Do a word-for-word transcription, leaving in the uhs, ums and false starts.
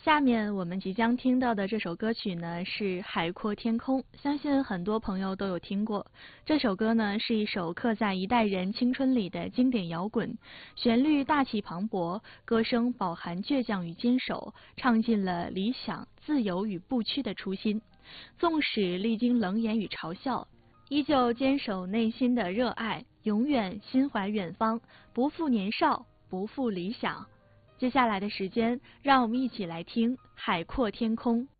下面我们即将听到的这首歌曲呢是《海阔天空》，相信很多朋友都有听过。这首歌呢是一首刻在一代人青春里的经典摇滚，旋律大气磅礴，歌声饱含倔强与坚守，唱尽了理想、自由与不屈的初心。纵使历经冷眼与嘲笑，依旧坚守内心的热爱，永远心怀远方，不负年少，不负理想。接下来的时间，让我们一起来听《海阔天空》。